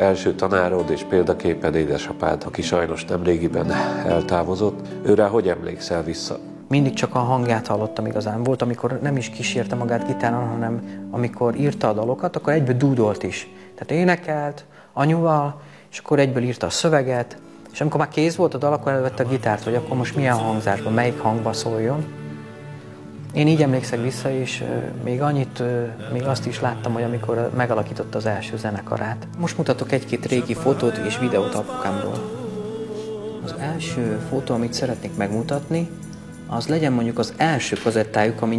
első tanárod és példaképed édesapád, aki sajnos nemrégiben eltávozott. Őre hogy emlékszel vissza? Mindig csak a hangját hallottam igazán. Volt, amikor nem is kísérte magát gitáron, hanem amikor írta a dalokat, akkor egyből dúdolt is. Tehát énekelt anyuval, és akkor egyből írta a szöveget, és amikor már kész volt a dal, akkor elővette a gitárt, hogy akkor most milyen hangzásban, melyik hangba szóljon. Én így emlékszek vissza, és még azt is láttam, hogy amikor megalakította az első zenekarát. Most mutatok egy-két régi fotót és videót apukámról. Az első fotó, amit szeretnék megmutatni, az legyen mondjuk az első kazettájuk, ami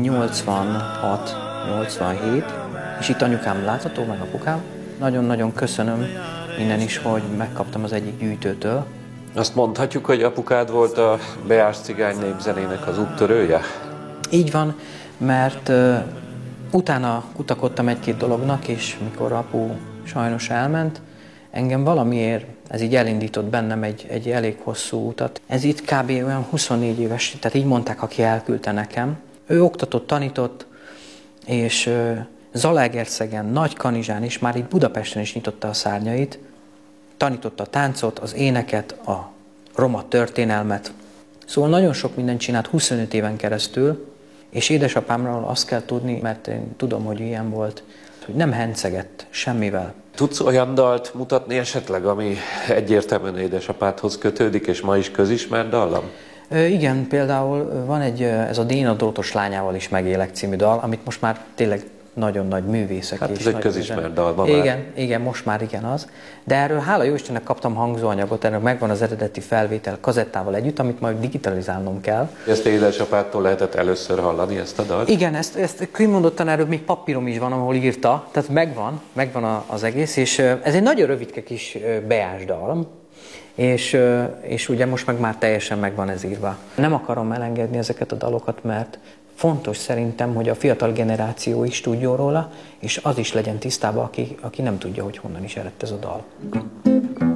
86-87, és itt anyukám látható, meg apukám. Nagyon-nagyon köszönöm innen is, hogy megkaptam az egyik gyűjtőtől. Azt mondhatjuk, hogy apukád volt a beás cigány népzenének az úttörője? Így van, mert utána kutakodtam egy-két dolognak, és mikor apu sajnos elment, engem valamiért ez így elindított bennem egy elég hosszú utat. Ez itt kb. Olyan 24 éves, tehát így mondták, aki elküldte nekem. Ő oktatott, tanított, és Zalaegerszegen, Nagykanizsán és már itt Budapesten is nyitotta a szárnyait. Tanította a táncot, az éneket, a roma történelmet. Szóval nagyon sok mindent csinált 25 éven keresztül, és édesapámról azt kell tudni, mert én tudom, hogy ilyen volt, hogy nem hencegett semmivel. Tudsz olyan dalt mutatni esetleg, ami egyértelműen édesapádhoz kötődik, és ma is közismert dallam? Igen, például van ez a Déna Drótos lányával is megélek című dal, amit most már tényleg nagyon nagy művészek. Hát és ez egy közismert dal igen, most már igen az. De erről hála jó Istennek kaptam hangzóanyagot, erről megvan az eredeti felvétel kazettával együtt, amit majd digitalizálnom kell. Ezt édesapádtól lehetett először hallani, ezt a dalt? Igen, ezt kimondottan erről még papírom is van, ahol írta, tehát megvan az egész, és ez egy nagyon rövidke kis beás dal, és ugye most meg már teljesen megvan ez írva. Nem akarom elengedni ezeket a dalokat, mert fontos szerintem, hogy a fiatal generáció is tudjon róla, és az is legyen tisztában, aki nem tudja, hogy honnan is eredt ez a dal.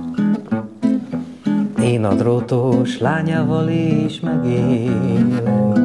Én a drótos lányával is megélek,